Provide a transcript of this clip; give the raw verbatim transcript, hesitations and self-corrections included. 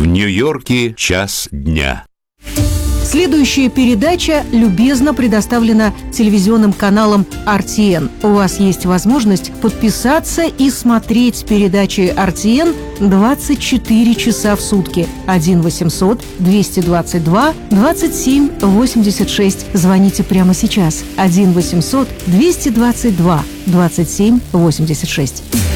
Нью-Йорке час дня. Следующая передача любезно предоставлена телевизионным каналом эр ти эн. У вас есть возможность подписаться и смотреть передачи эр ти эн двадцать четыре часа в сутки. один восемьсот двести двадцать два двадцать семь восемьдесят шесть. Звоните прямо сейчас. один восемьсот двести двадцать два двадцать семь восемьдесят шесть.